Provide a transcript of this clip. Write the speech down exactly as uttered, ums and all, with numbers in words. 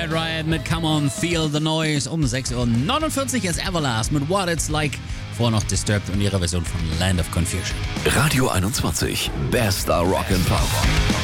Riot mit Come On, Feel the Noise um sechs Uhr neunundvierzig ist Everlast mit What It's Like. Vorher noch Disturbed und ihre Version von Land of Confusion. Radio einundzwanzig, bester Rock and Pop.